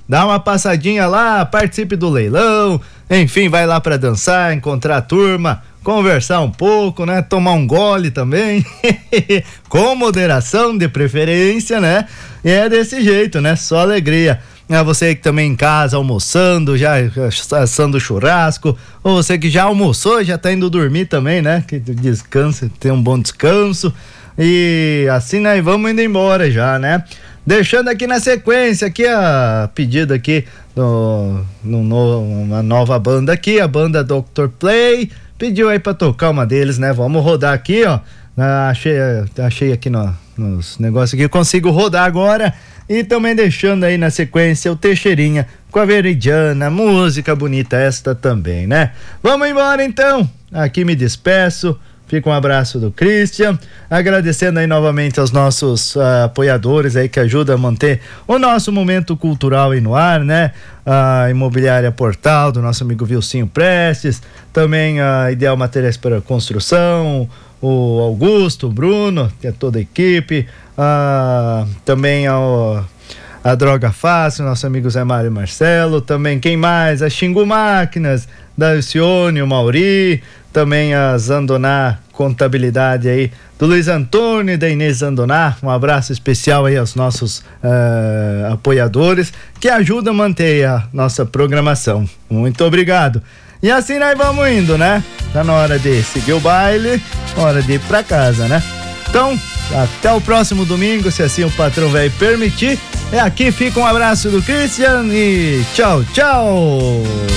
dá uma passadinha lá, participe do leilão, enfim, vai lá para dançar, encontrar a turma, conversar um pouco, né? Tomar um gole também, com moderação de preferência, né? E é desse jeito, né? Só alegria. Você que também em casa almoçando, já assando churrasco, ou você que já almoçou, já tá indo dormir também, né? Que descansa, tem um bom descanso. E assim, né? Vamos indo embora já, né? Deixando aqui na sequência, aqui a pedido aqui uma nova banda aqui, a banda Dr. Play, pediu aí pra tocar uma deles, né? Vamos rodar aqui, ó. Achei aqui nos negócios aqui, eu consigo rodar agora. E também deixando aí na sequência o Teixeirinha com a Veridiana, música bonita esta também, né? Vamos embora então, aqui me despeço, fica um abraço do Christian, agradecendo aí novamente aos nossos apoiadores aí que ajudam a manter o nosso momento cultural aí no ar, né? A Imobiliária Portal, do nosso amigo Vilcinho Prestes, também a Ideal Materiais para Construção, o Augusto, o Bruno, que é toda a equipe, também a Droga Fácil, nosso amigo Zé Mário e Marcelo, também quem mais? A Xingu Máquinas, da Alcione, o Mauri, também a Zandoná Contabilidade aí, do Luiz Antônio e da Inês Zandoná, um abraço especial aí aos nossos apoiadores que ajudam a manter a nossa programação. Muito obrigado. E assim nós vamos indo, né? Tá na hora de seguir o baile, hora de ir pra casa, né? Então, até o próximo domingo, se assim o patrão vai permitir. Aqui fica um abraço do Christian e tchau, tchau!